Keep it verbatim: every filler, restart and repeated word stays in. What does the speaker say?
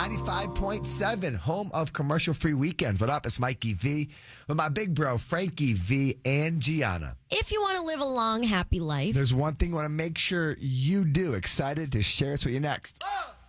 ninety-five point seven, home of commercial-free weekends. What up? It's Mikey V with my big bro, Frankie V and Gianna. If you want to live a long, happy life. There's one thing I want to make sure you do. Excited to share it with you next. Oh!